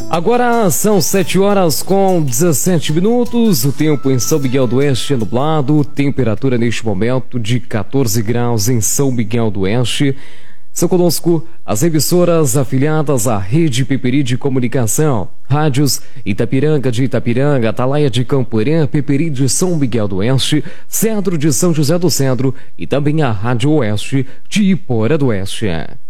Agora são 7h17. O tempo em São Miguel do Oeste é nublado. Temperatura neste momento de 14 graus em São Miguel do Oeste. São conosco as emissoras afiliadas à Rede Peperi de Comunicação. Rádios Itapiranga de Itapiranga, Atalaia de Camporã, Peperi de São Miguel do Oeste, Cedro de São José do Cedro e também a Rádio Oeste de Iporã do Oeste.